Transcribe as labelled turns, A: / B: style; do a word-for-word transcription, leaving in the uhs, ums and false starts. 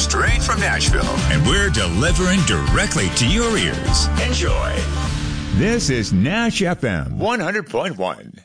A: straight from Nashville, and we're delivering directly to your ears. Enjoy. This is Nash F M one hundred point one.